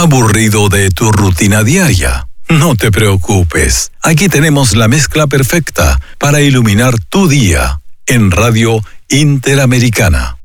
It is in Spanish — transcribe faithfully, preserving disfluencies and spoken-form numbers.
¿Aburrido de tu rutina diaria? No te preocupes, aquí tenemos la mezcla perfecta para iluminar tu día en Radio Interamericana.